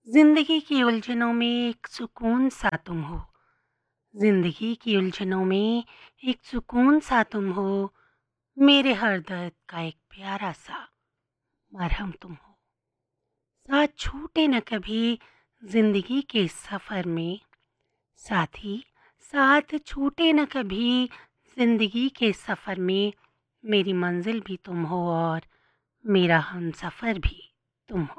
जिंदगी की उलझनों में एक सुकून सा तुम हो। जिंदगी की उलझनों में एक सुकून सा तुम हो। मेरे हर दर्द का एक प्यारा सा मरहम तुम हो। साथ छूटे न कभी जिंदगी के इस सफर में। साथी साथ छूटे न कभी जिंदगी के इस सफर में। मेरी मंजिल भी तुम हो और मेरा हम सफर भी तुम हो।